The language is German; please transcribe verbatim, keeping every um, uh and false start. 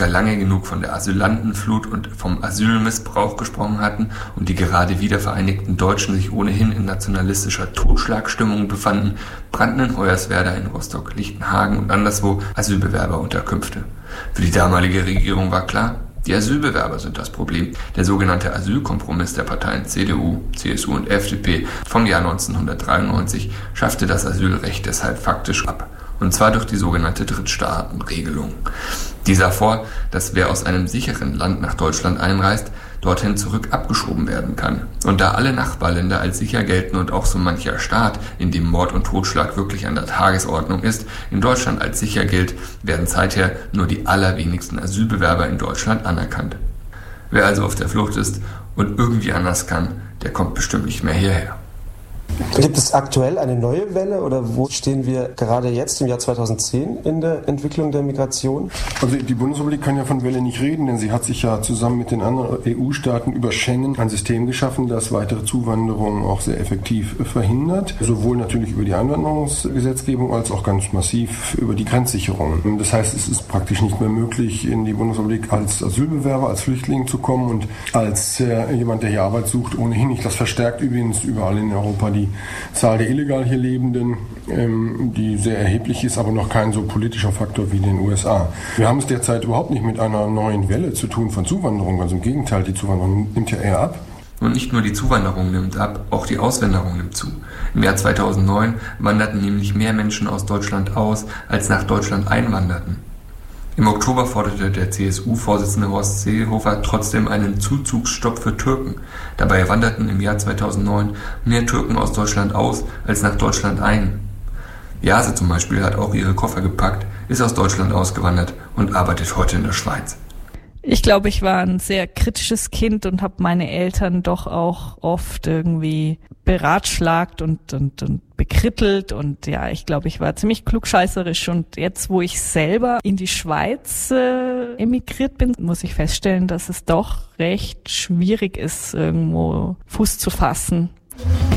wir lange genug von der Asylantenflut und vom Asylmissbrauch gesprochen hatten und die gerade wiedervereinigten Deutschen sich ohnehin in nationalistischer Totschlagstimmung befanden, brannten in Hoyerswerda, in Rostock, Lichtenhagen und anderswo Asylbewerberunterkünfte. Für die damalige Regierung war klar, die Asylbewerber sind das Problem. Der sogenannte Asylkompromiss der Parteien C D U, C S U und F D P vom Jahr neunzehnhundertdreiundneunzig schaffte das Asylrecht deshalb faktisch ab. Und zwar durch die sogenannte Drittstaatenregelung. Die sah vor, dass wer aus einem sicheren Land nach Deutschland einreist, dorthin zurück abgeschoben werden kann. Und da alle Nachbarländer als sicher gelten und auch so mancher Staat, in dem Mord und Totschlag wirklich an der Tagesordnung ist, in Deutschland als sicher gilt, werden seither nur die allerwenigsten Asylbewerber in Deutschland anerkannt. Wer also auf der Flucht ist und irgendwie anders kann, der kommt bestimmt nicht mehr hierher. Gibt es aktuell eine neue Welle oder wo stehen wir gerade jetzt im Jahr zweitausendzehn in der Entwicklung der Migration? Also die Bundesrepublik kann ja von Welle nicht reden, denn sie hat sich ja zusammen mit den anderen E U-Staaten über Schengen ein System geschaffen, das weitere Zuwanderung auch sehr effektiv verhindert. Sowohl natürlich über die Einwanderungsgesetzgebung als auch ganz massiv über die Grenzsicherung. Das heißt, es ist praktisch nicht mehr möglich, in die Bundesrepublik als Asylbewerber, als Flüchtling zu kommen und als äh, jemand, der hier Arbeit sucht, ohnehin nicht. Das verstärkt übrigens überall in Europa die Zahl der illegal hier Lebenden, ähm, die sehr erheblich ist, aber noch kein so politischer Faktor wie in den U S A. Wir haben es derzeit überhaupt nicht mit einer neuen Welle zu tun von Zuwanderung, also im Gegenteil, die Zuwanderung nimmt ja eher ab. Und nicht nur die Zuwanderung nimmt ab, auch die Auswanderung nimmt zu. Im Jahr zweitausendneun wanderten nämlich mehr Menschen aus Deutschland aus, als nach Deutschland einwanderten. Im Oktober forderte der C S U-Vorsitzende Horst Seehofer trotzdem einen Zuzugsstopp für Türken. Dabei wanderten im Jahr zweitausendneun mehr Türken aus Deutschland aus, als nach Deutschland ein. Jase zum Beispiel hat auch ihre Koffer gepackt, ist aus Deutschland ausgewandert und arbeitet heute in der Schweiz. Ich glaube, ich war ein sehr kritisches Kind und habe meine Eltern doch auch oft irgendwie beratschlagt und, und, und bekrittelt. Und ja, ich glaube, ich war ziemlich klugscheißerisch. Und jetzt, wo ich selber in die Schweiz äh, emigriert bin, muss ich feststellen, dass es doch recht schwierig ist, irgendwo Fuß zu fassen.